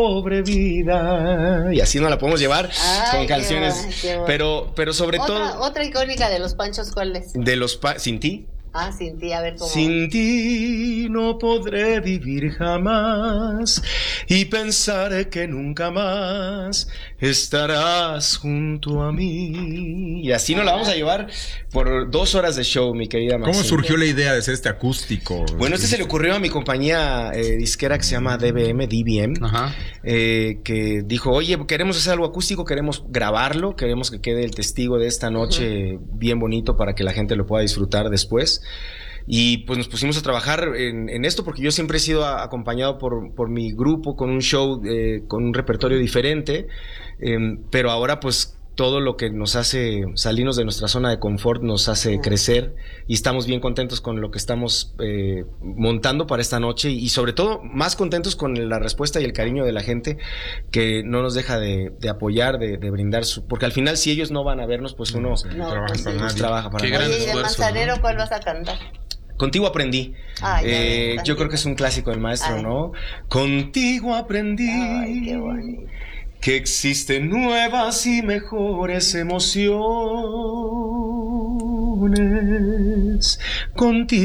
pobre vida. Y así nos la podemos llevar. Ay, con canciones. Qué bueno. Pero sobre todo. Otra icónica de los Panchos, ¿cuál es? Sin ti. Ah, Sin ti, a ver cómo. Sin ti no podré vivir jamás y pensar que nunca más estarás junto a mí. Y así nos la vamos a llevar por 2 horas de show, mi querida Maxine. ¿Cómo surgió la idea de hacer este acústico? Bueno, se le ocurrió a mi compañía disquera que se llama DBM. Ajá. Que dijo, oye, queremos hacer algo acústico, queremos grabarlo, queremos que quede el testigo de esta noche bien bonito para que la gente lo pueda disfrutar después. Y pues nos pusimos a trabajar en esto porque yo siempre he sido acompañado por mi grupo con un show, con un repertorio diferente, pero ahora pues todo lo que nos hace salirnos de nuestra zona de confort nos hace crecer y estamos bien contentos con lo que estamos montando para esta noche y sobre todo más contentos con la respuesta y el cariño de la gente que no nos deja de apoyar, de brindar porque al final si ellos no van a vernos pues uno trabaja para nadie. Oye, ¿y de Manzanero cuál vas a cantar? Contigo aprendí. Ay, yo creo que es un clásico del maestro, ¿no? Contigo aprendí. Ay, qué bonito. Que existen nuevas y mejores emociones contigo.